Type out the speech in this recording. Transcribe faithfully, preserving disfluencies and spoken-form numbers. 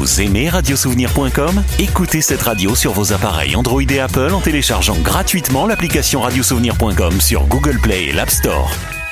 Vous aimez radiosouvenir point com ? Écoutez cette radio sur vos appareils Android et Apple en téléchargeant gratuitement l'application radiosouvenir point com sur Google Play et l'App Store.